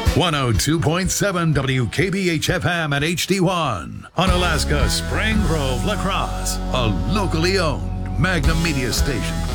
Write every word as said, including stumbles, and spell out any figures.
one oh two point seven W K B H F M at H D one. Unalaska Spring Grove La Crosse, a locally owned Magnum Media station.